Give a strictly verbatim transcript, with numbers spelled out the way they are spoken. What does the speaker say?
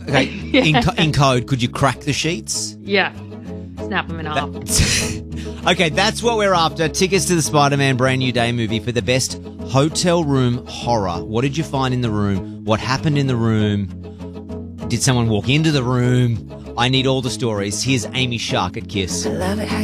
Okay, Yeah. in, co- in code, could you crack the sheets? Yeah. Snap them in half. Okay, that's what we're after. Tickets to the Spider-Man Brand New Day movie for the best hotel room horror. What did you find in the room? What happened in the room? Did someone walk into the room? I need all the stories. Here's Amy Shark at Kiss. I love it how